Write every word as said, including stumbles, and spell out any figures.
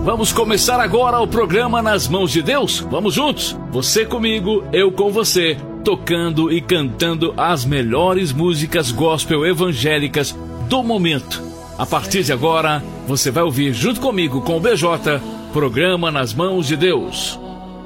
Vamos começar agora o programa Nas Mãos de Deus? Vamos juntos? Você comigo, eu com você, tocando e cantando as melhores músicas gospel evangélicas do momento. A partir de agora, você vai ouvir junto comigo com o B J, programa Nas Mãos de Deus.